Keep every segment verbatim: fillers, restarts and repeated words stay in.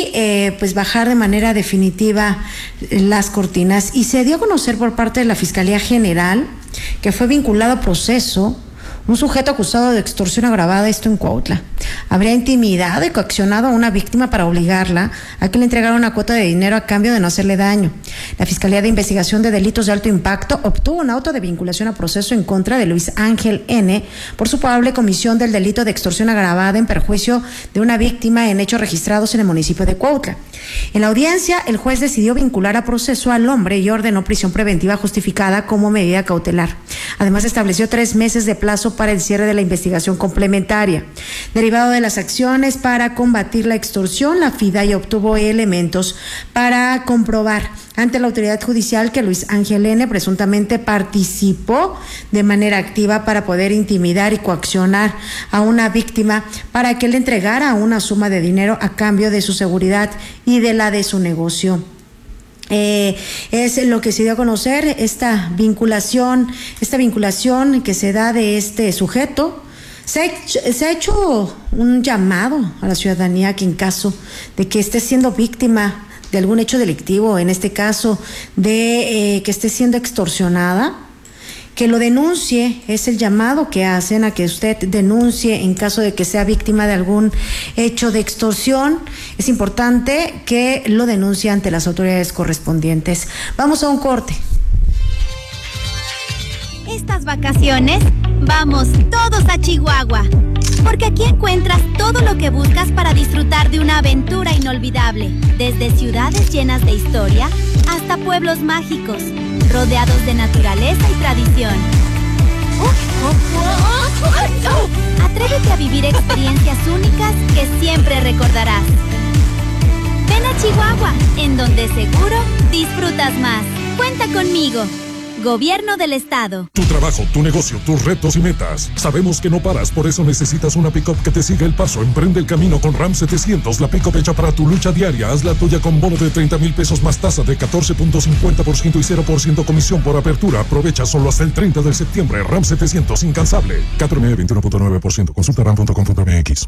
eh, pues bajar de manera definitiva las cortinas. Y se dio a conocer por parte de la Fiscalía General que fue vinculado a proceso un sujeto acusado de extorsión agravada, esto en Cuautla. Habría intimidado y coaccionado a una víctima para obligarla a que le entregara una cuota de dinero a cambio de no hacerle daño. La Fiscalía de Investigación de Delitos de Alto Impacto obtuvo un auto de vinculación a proceso en contra de Luis Ángel N. por su probable comisión del delito de extorsión agravada en perjuicio de una víctima en hechos registrados en el municipio de Cuautla. En la audiencia, el juez decidió vincular a proceso al hombre y ordenó prisión preventiva justificada como medida cautelar. Además, estableció tres meses de plazo para el cierre de la investigación complementaria. Derivado de las acciones para combatir la extorsión, la FIDAI obtuvo elementos para comprobar ante la autoridad judicial que Luis Ángel N. presuntamente participó de manera activa para poder intimidar y coaccionar a una víctima para que le entregara una suma de dinero a cambio de su seguridad y de la de su negocio. Eh, es lo que se dio a conocer, esta vinculación, esta vinculación que se da de este sujeto. Se ha, hecho, se ha hecho un llamado a la ciudadanía que en caso de que esté siendo víctima de algún hecho delictivo, en este caso de eh, que esté siendo extorsionada, que lo denuncie. Es el llamado que hacen a que usted denuncie en caso de que sea víctima de algún hecho de extorsión. Es importante que lo denuncie ante las autoridades correspondientes. Vamos a un corte. Estas vacaciones, vamos todos a Chihuahua, porque aquí encuentras todo lo que buscas para disfrutar de una aventura inolvidable, desde ciudades llenas de historia hasta pueblos mágicos, rodeados de naturaleza y tradición. Atrévete a vivir experiencias únicas que siempre recordarás. Ven a Chihuahua, en donde seguro disfrutas más. Cuenta conmigo. Gobierno del Estado. Tu trabajo, tu negocio, tus retos y metas. Sabemos que no paras, por eso necesitas una pick-up que te siga el paso. Emprende el camino con Ram setecientos, la pick-up hecha para tu lucha diaria. Haz la tuya con bono de treinta mil pesos más tasa de catorce punto cincuenta por ciento y cero por ciento comisión por apertura. Aprovecha solo hasta el treinta de septiembre. Ram setecientos, incansable. cuatro M veintiuno punto nueve por ciento. Consulta ram punto com punto m x.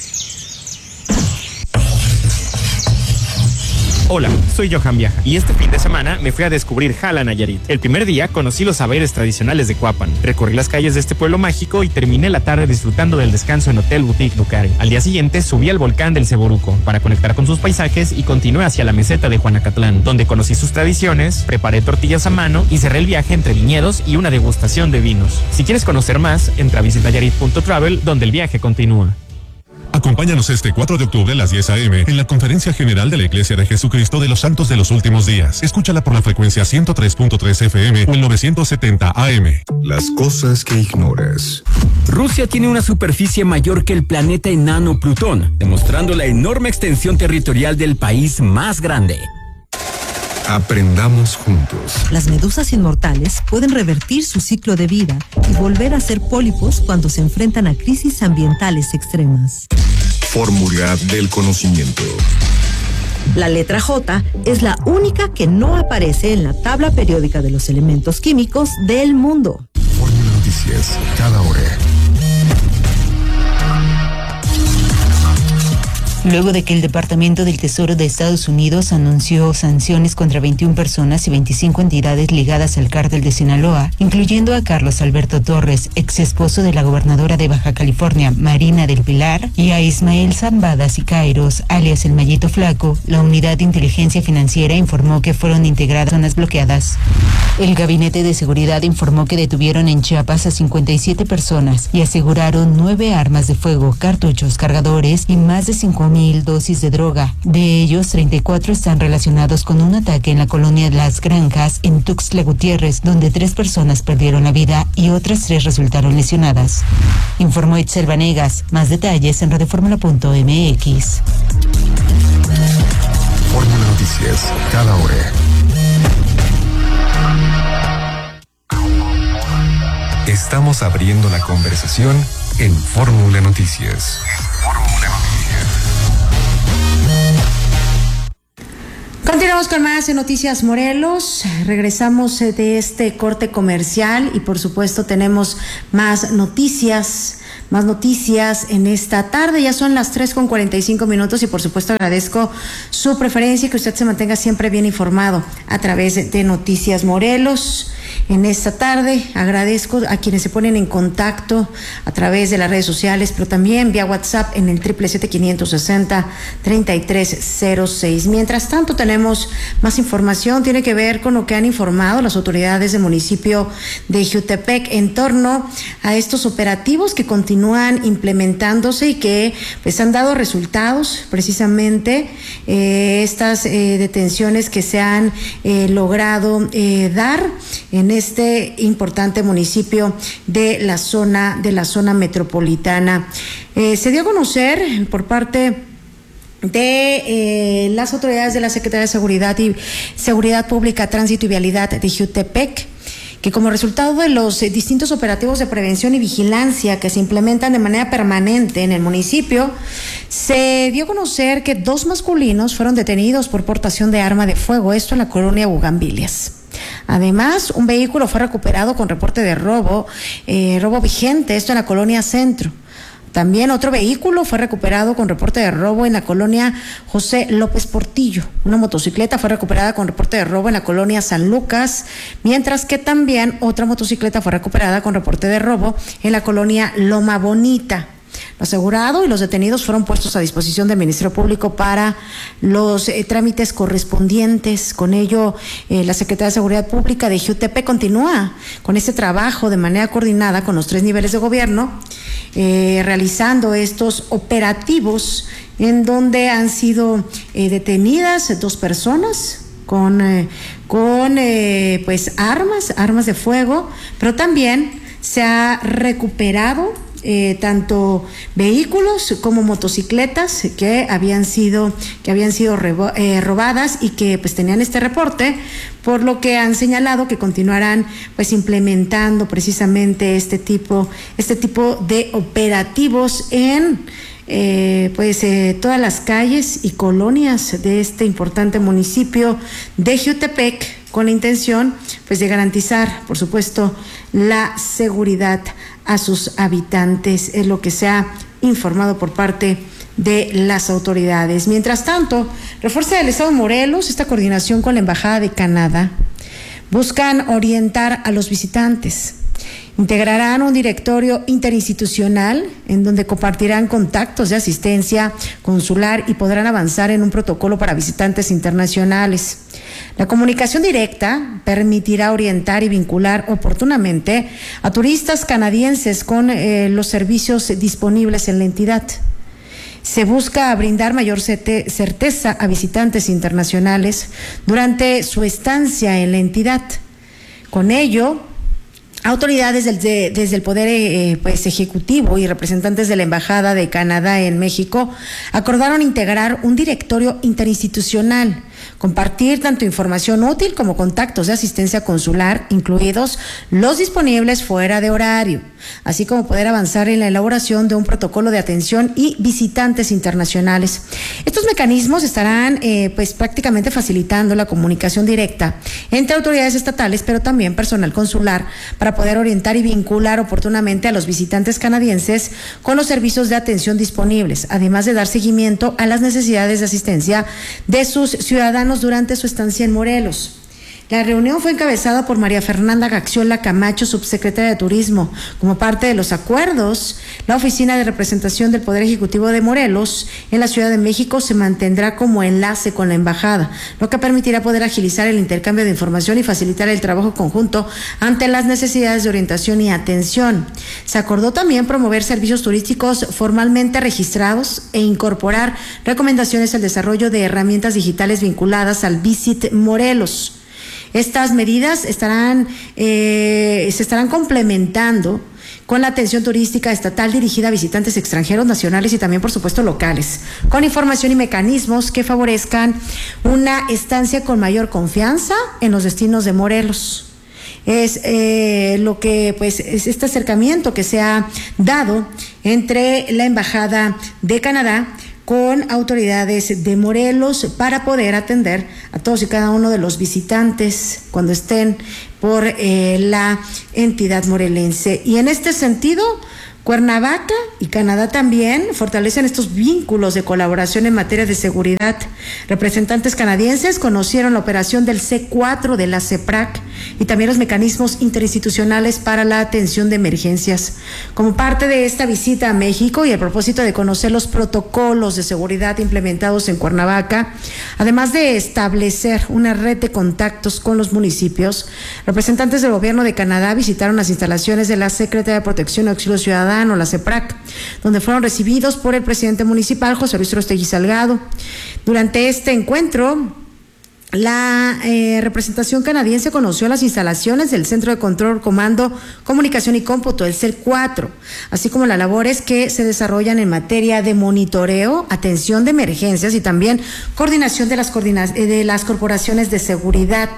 Hola, soy Johan Viaja y este fin de semana me fui a descubrir Jala, Nayarit. El primer día conocí los saberes tradicionales de Cuapan, recorrí las calles de este pueblo mágico y terminé la tarde disfrutando del descanso en Hotel Boutique Lucare. Al día siguiente subí al volcán del Ceboruco para conectar con sus paisajes y continué hacia la meseta de Juanacatlán, donde conocí sus tradiciones, preparé tortillas a mano y cerré el viaje entre viñedos y una degustación de vinos. Si quieres conocer más, entra a visit nayarit punto travel, donde el viaje continúa. Acompáñanos este cuatro de octubre a las diez a eme en la Conferencia General de la Iglesia de Jesucristo de los Santos de los Últimos Días. Escúchala por la frecuencia ciento tres punto tres efe eme o el novecientos setenta a eme. Las cosas que ignoras. Rusia tiene una superficie mayor que el planeta enano Plutón, demostrando la enorme extensión territorial del país más grande. Aprendamos juntos. Las medusas inmortales pueden revertir su ciclo de vida y volver a ser pólipos cuando se enfrentan a crisis ambientales extremas. Fórmula del conocimiento. La letra J es la única que no aparece en la tabla periódica de los elementos químicos del mundo. Fórmula Noticias, cada hora. Luego de que el Departamento del Tesoro de Estados Unidos anunció sanciones contra veintiuna personas y veinticinco entidades ligadas al cártel de Sinaloa, incluyendo a Carlos Alberto Torres, ex esposo de la gobernadora de Baja California, Marina del Pilar, y a Ismael Zambada Sicairos, alias el Mallito Flaco, la Unidad de Inteligencia Financiera informó que fueron integradas zonas bloqueadas. El Gabinete de Seguridad informó que detuvieron en Chiapas a cincuenta y siete personas y aseguraron nueve armas de fuego, cartuchos, cargadores y más de cinco mil dosis de droga. De ellos, treinta y cuatro están relacionados con un ataque en la colonia Las Granjas en Tuxtla Gutiérrez, donde tres personas perdieron la vida y otras tres resultaron lesionadas. Informó Itzel Vanegas. Más detalles en radioformula punto eme equis. Fórmula Noticias, cada hora. Estamos abriendo la conversación en Fórmula Noticias. Fórmula Continuamos con más en Noticias Morelos. Regresamos de este corte comercial y por supuesto tenemos más noticias, más noticias en esta tarde. Ya son las tres con cuarenta y cinco minutos y por supuesto agradezco su preferencia y que usted se mantenga siempre bien informado a través de Noticias Morelos. En esta tarde agradezco a quienes se ponen en contacto a través de las redes sociales, pero también vía WhatsApp en el triple siete quinientos sesenta treinta y tres cero seis. Mientras tanto tenemos más información, tiene que ver con lo que han informado las autoridades del municipio de Jiutepec en torno a estos operativos que continúan implementándose y que pues han dado resultados, precisamente eh, estas eh, detenciones que se han eh, logrado eh, dar en este importante municipio de la zona de la zona metropolitana. Eh, se dio a conocer por parte de eh, las autoridades de la Secretaría de Seguridad y Seguridad Pública, Tránsito y Vialidad de Jiutepec, que como resultado de los eh, distintos operativos de prevención y vigilancia que se implementan de manera permanente en el municipio, se dio a conocer que dos masculinos fueron detenidos por portación de arma de fuego, esto en la colonia Bugambilias. Además, un vehículo fue recuperado con reporte de robo, eh, robo vigente, esto en la colonia Centro. También otro vehículo fue recuperado con reporte de robo en la colonia José López Portillo. Una motocicleta fue recuperada con reporte de robo en la colonia San Lucas, mientras que también otra motocicleta fue recuperada con reporte de robo en la colonia Loma Bonita. Lo asegurado y los detenidos fueron puestos a disposición del Ministerio Público para los eh, trámites correspondientes. Con ello, eh, la Secretaría de Seguridad Pública de Jiutepec continúa con este trabajo de manera coordinada con los tres niveles de gobierno, eh, realizando estos operativos en donde han sido eh, detenidas dos personas con, eh, con eh, pues armas, armas de fuego, pero también se ha recuperado Eh, tanto vehículos como motocicletas que habían sido que habían sido rebo, eh, robadas y que pues tenían este reporte, por lo que han señalado que continuarán pues implementando precisamente este tipo este tipo de operativos en Eh, pues eh, todas las calles y colonias de este importante municipio de Jiutepec, con la intención pues de garantizar, por supuesto, la seguridad a sus habitantes, es lo que se ha informado por parte de las autoridades. Mientras tanto, refuerza del Estado de Morelos esta coordinación con la Embajada de Canadá. Buscan orientar a los visitantes. Integrarán un directorio interinstitucional en donde compartirán contactos de asistencia consular y podrán avanzar en un protocolo para visitantes internacionales. La comunicación directa permitirá orientar y vincular oportunamente a turistas canadienses con eh, los servicios disponibles en la entidad. Se busca brindar mayor certeza a visitantes internacionales durante su estancia en la entidad. Con ello, autoridades del, de, desde el Poder eh, pues, Ejecutivo y representantes de la Embajada de Canadá en México acordaron integrar un directorio interinstitucional, compartir tanto información útil como contactos de asistencia consular, incluidos los disponibles fuera de horario, así como poder avanzar en la elaboración de un protocolo de atención y visitantes internacionales. Estos mecanismos estarán eh, pues prácticamente facilitando la comunicación directa entre autoridades estatales, pero también personal consular, para poder orientar y vincular oportunamente a los visitantes canadienses con los servicios de atención disponibles, además de dar seguimiento a las necesidades de asistencia de sus ciudadanos durante su estancia en Morelos. La reunión fue encabezada por María Fernanda Gaxiola Camacho, subsecretaria de Turismo. Como parte de los acuerdos, la Oficina de Representación del Poder Ejecutivo de Morelos en la Ciudad de México se mantendrá como enlace con la embajada, lo que permitirá poder agilizar el intercambio de información y facilitar el trabajo conjunto ante las necesidades de orientación y atención. Se acordó también promover servicios turísticos formalmente registrados e incorporar recomendaciones al desarrollo de herramientas digitales vinculadas al Visit Morelos. Estas medidas estarán, eh, se estarán complementando con la atención turística estatal dirigida a visitantes extranjeros, nacionales y también, por supuesto, locales, con información y mecanismos que favorezcan una estancia con mayor confianza en los destinos de Morelos. Es eh, lo que, pues, es este acercamiento que se ha dado entre la Embajada de Canadá con autoridades de Morelos para poder atender a todos y cada uno de los visitantes cuando estén por eh, la entidad morelense. Y en este sentido, Cuernavaca y Canadá también fortalecen estos vínculos de colaboración en materia de seguridad. Representantes canadienses conocieron la operación del C cuatro de la CEPRAC y también los mecanismos interinstitucionales para la atención de emergencias. Como parte de esta visita a México y a propósito de conocer los protocolos de seguridad implementados en Cuernavaca, además de establecer una red de contactos con los municipios, representantes del gobierno de Canadá visitaron las instalaciones de la Secretaría de Protección y Auxilio Ciudadano, la CEPRAC, donde fueron recibidos por el presidente municipal, José Luis Aróstegui Salgado. Durante este encuentro, la eh, representación canadiense conoció las instalaciones del Centro de Control, Comando, Comunicación y Cómputo, el C cuatro, así como las labores que se desarrollan en materia de monitoreo, atención de emergencias y también coordinación de las, coordina- de las corporaciones de seguridad.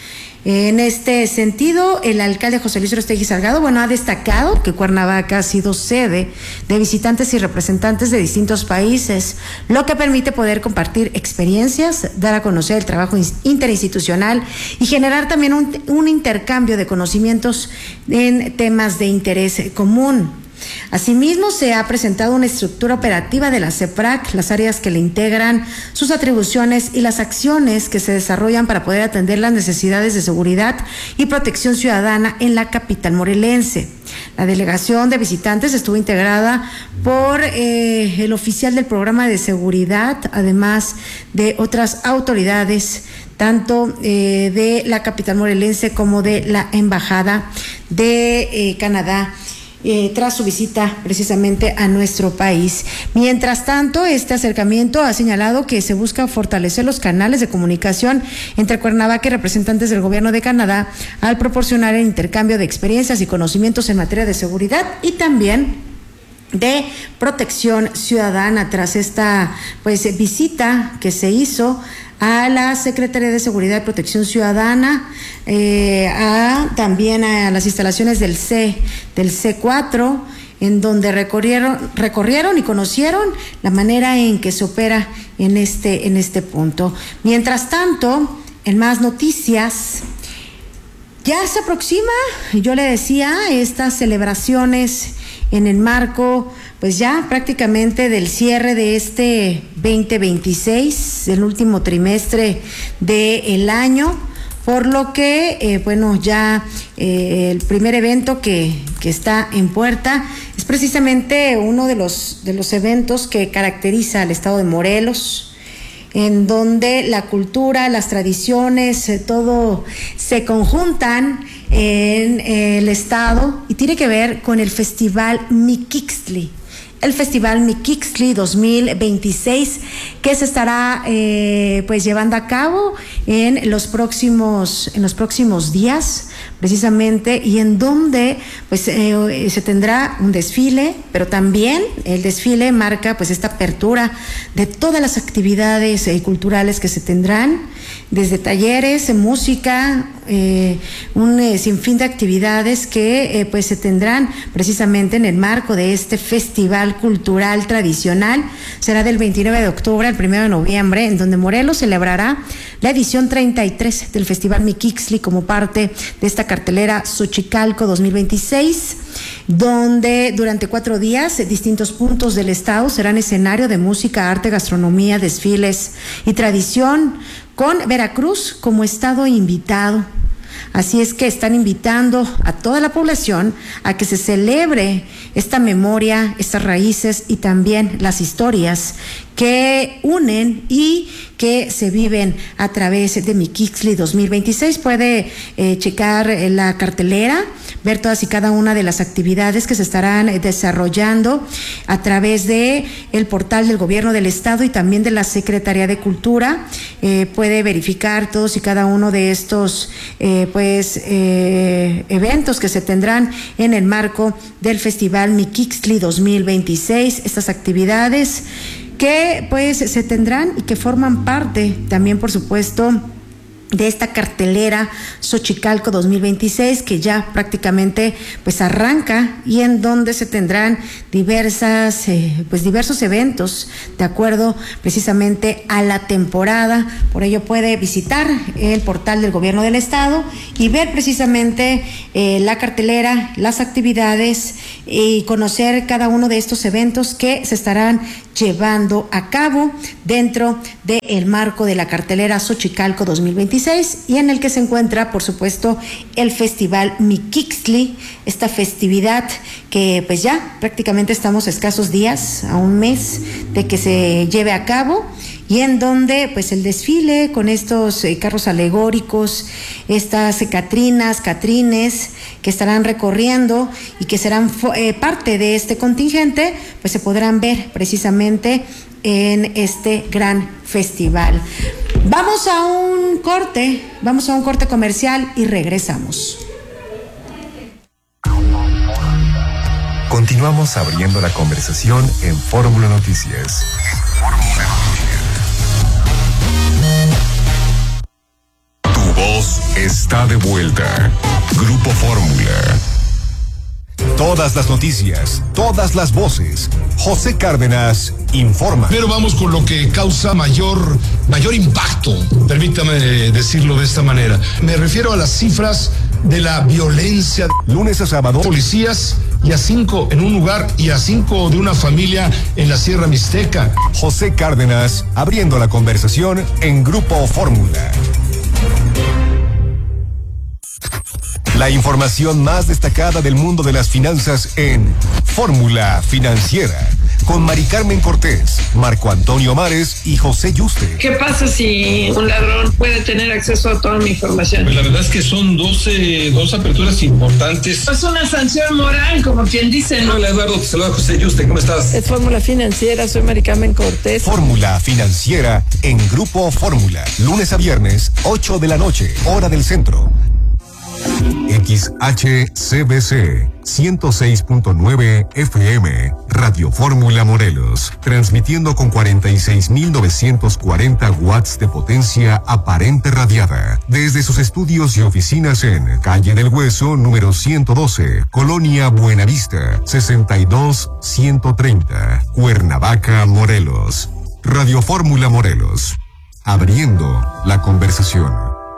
En este sentido, el alcalde José Luis Aróstegui Salgado, bueno, ha destacado que Cuernavaca ha sido sede de visitantes y representantes de distintos países, lo que permite poder compartir experiencias, dar a conocer el trabajo interinstitucional y generar también un, un intercambio de conocimientos en temas de interés común. Asimismo, se ha presentado una estructura operativa de la CEPRAC, las áreas que le integran, sus atribuciones y las acciones que se desarrollan para poder atender las necesidades de seguridad y protección ciudadana en la capital morelense. La delegación de visitantes estuvo integrada por eh, el oficial del programa de seguridad, además de otras autoridades, tanto eh, de la capital morelense como de la Embajada de eh, Canadá. Eh, tras su visita precisamente a nuestro país. Mientras tanto, este acercamiento ha señalado que se busca fortalecer los canales de comunicación entre Cuernavaca y representantes del gobierno de Canadá al proporcionar el intercambio de experiencias y conocimientos en materia de seguridad y también de protección ciudadana tras esta pues visita que se hizo a la Secretaría de Seguridad y Protección Ciudadana, eh, a, también a las instalaciones del C, del C cuatro, en donde recorrieron, recorrieron y conocieron la manera en que se opera en este, en este punto. Mientras tanto, en más noticias, ya se aproxima, yo le decía, estas celebraciones en el marco, pues ya prácticamente del cierre de este veinte veintiséis, el último trimestre del año, por lo que, eh, bueno, ya eh, el primer evento que, que está en puerta es precisamente uno de los, de los eventos que caracteriza al estado de Morelos, en donde la cultura, las tradiciones, eh, todo se conjuntan en el estado y tiene que ver con el Festival Miquixtli. El Festival Miquixtli dos mil veintiséis, que se estará eh, pues llevando a cabo en los próximos en los próximos días precisamente, y en donde pues eh, se tendrá un desfile, pero también el desfile marca pues esta apertura de todas las actividades eh, culturales que se tendrán, desde talleres, música, eh, un eh, sinfín de actividades que eh, pues se tendrán precisamente en el marco de este festival cultural tradicional. Será del veintinueve de octubre al primero de noviembre, en donde Morelos celebrará la edición treinta y tres del Festival Miquixtli como parte de esta cartelera Xochicalco dos mil veintiséis, donde durante cuatro días distintos puntos del estado serán escenario de música, arte, gastronomía, desfiles y tradición, con Veracruz como estado invitado. Así es que están invitando a toda la población a que se celebre esta memoria, estas raíces y también las historias que unen y que se viven a través de Miquixtli dos mil veintiséis. Puede eh, checar eh, la cartelera, ver todas y cada una de las actividades que se estarán eh, desarrollando a través de el portal del Gobierno del Estado y también de la Secretaría de Cultura. Eh, puede verificar todos y cada uno de estos eh, pues eh, eventos que se tendrán en el marco del Festival Miquixtli dos mil veintiséis, estas actividades que pues se tendrán y que forman parte también, por supuesto, de esta cartelera Xochicalco dos mil veintiséis, que ya prácticamente pues arranca y en donde se tendrán diversas eh, pues diversos eventos de acuerdo precisamente a la temporada. Por ello puede visitar el portal del Gobierno del Estado y ver precisamente eh, la cartelera, las actividades y conocer cada uno de estos eventos que se estarán llevando a cabo dentro del marco de la cartelera Xochicalco dos mil veintiséis, y en el que se encuentra, por supuesto, el Festival Mixquihtli, esta festividad que pues ya prácticamente estamos a escasos días, a un mes de que se lleve a cabo, y en donde pues el desfile con estos eh, carros alegóricos, estas eh, catrinas, catrines que estarán recorriendo y que serán eh, parte de este contingente, pues se podrán ver precisamente en este gran festival. Vamos a un corte, vamos a un corte comercial y regresamos. Continuamos abriendo la conversación en Fórmula Noticias. Fórmula Noticias. Tu voz está de vuelta. Grupo Fórmula. Todas las noticias, todas las voces. José Cárdenas informa. Pero vamos con lo que causa mayor, mayor impacto, permítame decirlo de esta manera. Me refiero a las cifras de la violencia. Lunes a sábado. Policías y a cinco en un lugar y a cinco de una familia en la Sierra Mixteca. José Cárdenas abriendo la conversación en Grupo Fórmula. La información más destacada del mundo de las finanzas en Fórmula Financiera, con Mari Carmen Cortés, Marco Antonio Mares y José Yuste. ¿Qué pasa si un ladrón puede tener acceso a toda mi información? Pues la verdad es que son doce, dos aperturas importantes. Es una sanción moral, como quien dice, ¿no? Hola Eduardo, te saluda José Yuste, ¿cómo estás? Es Fórmula Financiera, soy Mari Carmen Cortés. Fórmula Financiera en Grupo Fórmula, lunes a viernes, ocho de la noche, hora del centro. X H C B C ciento seis punto nueve F M, Radio Fórmula Morelos, transmitiendo con cuarenta y seis mil novecientos cuarenta watts de potencia aparente radiada, desde sus estudios y oficinas en Calle del Hueso, número ciento doce, Colonia Buenavista, sesenta y dos ciento treinta, Cuernavaca, Morelos. Radio Fórmula Morelos, abriendo la conversación.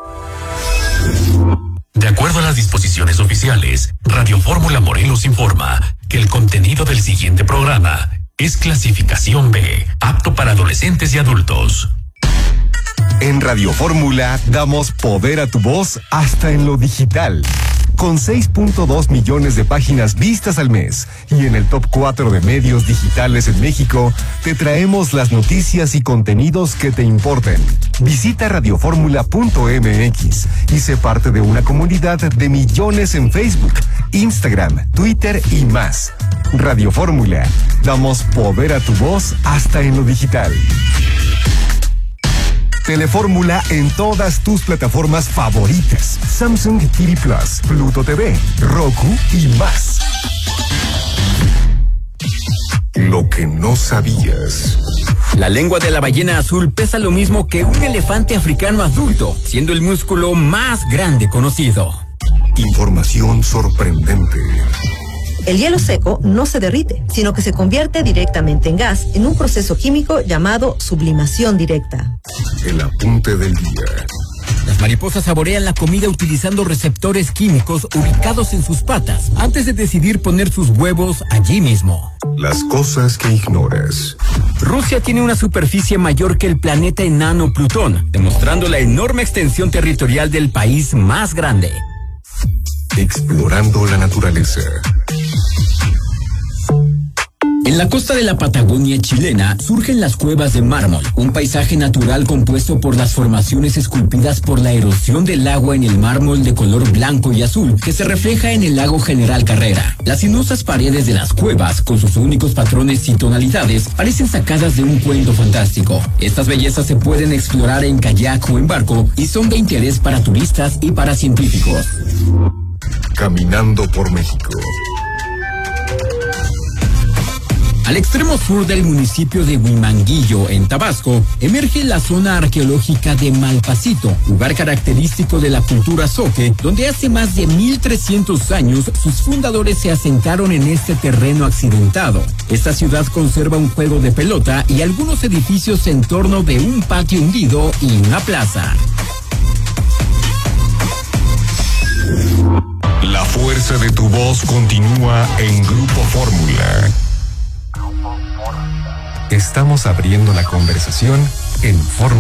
De acuerdo a las disposiciones oficiales, Radio Fórmula Morelos informa que el contenido del siguiente programa es clasificación B, apto para adolescentes y adultos. En Radio Fórmula damos poder a tu voz hasta en lo digital. Con seis punto dos millones de páginas vistas al mes y en el top cuatro de medios digitales en México, te traemos las noticias y contenidos que te importan. Visita radioformula punto m x y sé parte de una comunidad de millones en Facebook, Instagram, Twitter y más. Radio Fórmula, damos poder a tu voz hasta en lo digital. Telefórmula en todas tus plataformas favoritas: Samsung T V Plus, Pluto T V, Roku y más. Lo que no sabías. La lengua de la ballena azul pesa lo mismo que un elefante africano adulto, siendo el músculo más grande conocido. Información sorprendente. El hielo seco no se derrite, sino que se convierte directamente en gas en un proceso químico llamado sublimación directa. El apunte del día. Las mariposas saborean la comida utilizando receptores químicos ubicados en sus patas antes de decidir poner sus huevos allí mismo. Las cosas que ignoras. Rusia tiene una superficie mayor que el planeta enano Plutón, demostrando la enorme extensión territorial del país más grande. Explorando la naturaleza. En la costa de la Patagonia chilena surgen las cuevas de mármol, un paisaje natural compuesto por las formaciones esculpidas por la erosión del agua en el mármol de color blanco y azul que se refleja en el lago General Carrera. Las sinuosas paredes de las cuevas, con sus únicos patrones y tonalidades, parecen sacadas de un cuento fantástico. Estas bellezas se pueden explorar en kayak o en barco y son de interés para turistas y para científicos. Caminando por México. Al extremo sur del municipio de Huimanguillo, en Tabasco, emerge la zona arqueológica de Malpasito, lugar característico de la cultura zoque, donde hace más de mil trescientos años sus fundadores se asentaron en este terreno accidentado. Esta ciudad conserva un juego de pelota y algunos edificios en torno de un patio hundido y una plaza. La fuerza de tu voz continúa en Grupo Fórmula. Estamos abriendo la conversación en Fórmula.